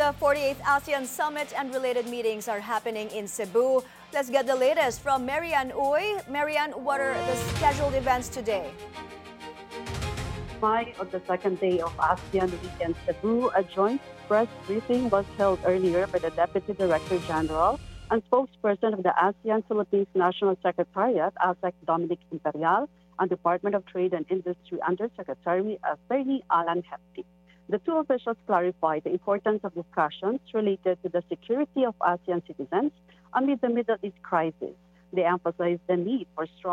The 48th ASEAN Summit and related meetings are happening in Cebu. Let's get the latest from Marian Uy. Marian, what are the scheduled events today? On the second day of ASEAN Week in Cebu, a joint press briefing was held earlier by the Deputy Director General and spokesperson of the ASEAN Philippines National Secretariat, ASEC Dominic Imperial, and Department of Trade and Industry Undersecretary Attorney Alan Hefty. The two officials clarified the importance of discussions related to the security of ASEAN citizens amid the Middle East crisis. They emphasized the need for strong